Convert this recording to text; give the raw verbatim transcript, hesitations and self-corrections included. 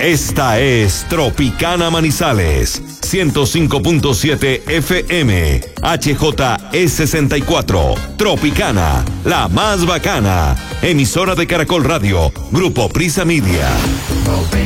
Esta es Tropicana Manizales, ciento cinco punto siete F M, H J E sesenta y cuatro, Tropicana, la más bacana, emisora de Caracol Radio, Grupo Prisa Media.